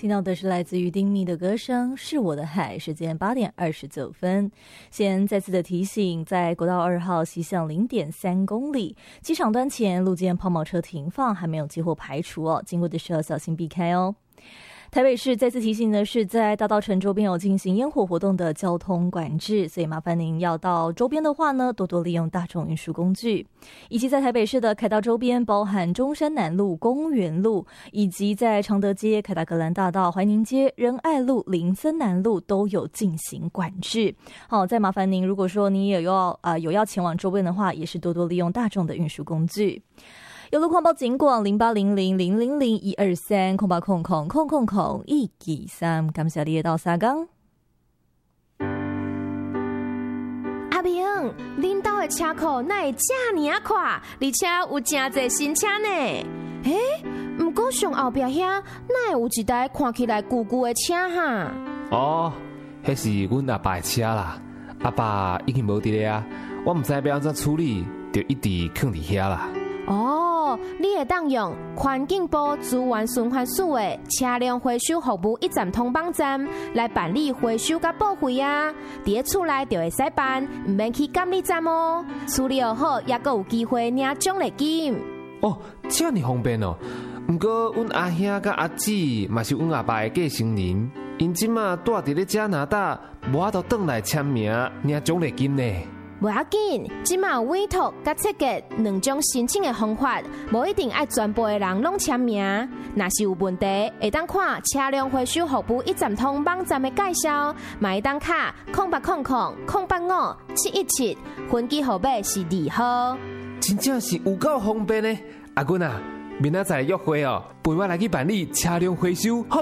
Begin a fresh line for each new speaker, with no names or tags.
听到的是来自于丁密的歌声《是我的海》，时间8点29分。先再次的提醒，在国道2号西向0.3公里，机场端前路肩抛锚车停放，还没有接获排除哦，经过的时候小心避开哦。台北市再次提醒的是，在大稻埕周边有进行烟火活动的交通管制，所以麻烦您要到周边的话呢，多多利用大众运输工具。以及在台北市的凯道周边，包含中山南路、公园路，以及在常德街、凯达格兰大道、怀宁街、仁爱路、林森南路都有进行管制。好，再麻烦您，如果说你也有要前往周边的话，也是多多利用大众的运输工具。有路况报警广0800000123 0800000123，感谢你的到三港。
阿明，恁兜的车库哪会这么啊快？而且有真侪新车呢。不过上后壁遐哪会有一台看起来旧旧的车哈？
哦，迄是阮阿爸的车啦。阿爸已经无伫咧啊，我唔知要安怎处理，就一直放伫遐啦。
哦，你会当用环境部资源循环署的车辆回收服务一站通网站来办理回收甲报废啊！伫咧厝内就会使办，唔免去监理站哦。处理好，也阁有机会领奖励金。
哦，这么方便哦！不过阮阿兄甲阿姊嘛是阮阿爸的继承人，因即马住伫咧加拿大，无法度转来签名领奖励金呢。
不要紧，即马有委托甲设计2种申请的方法，无一定爱全部的人拢签名。若是有问题，会当看车辆回收服务一站通网站的介绍，嘛会当卡0800-085-717，分机号码是2号。
真正是有够方便呢！阿君啊，明仔载约会哦，陪我来去办理车辆回收，好